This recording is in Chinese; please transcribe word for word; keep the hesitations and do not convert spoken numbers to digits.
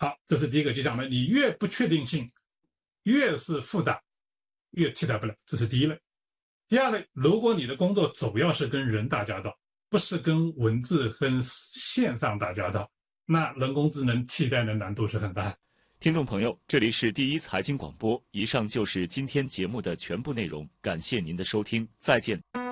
好，这是第一个，就讲了，你越不确定性，越是复杂，越替代不了，这是第一类。第二类，如果你的工作主要是跟人打交道，不是跟文字跟线上打交道，那人工智能替代的难度是很大的。 听众朋友，这里是第一财经广播，以上就是今天节目的全部内容，感谢您的收听，再见。